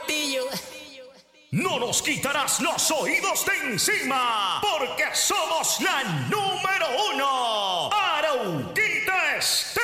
Castillo. No nos quitarás los oídos de encima, porque somos la número 1. Arauquita Estéreo.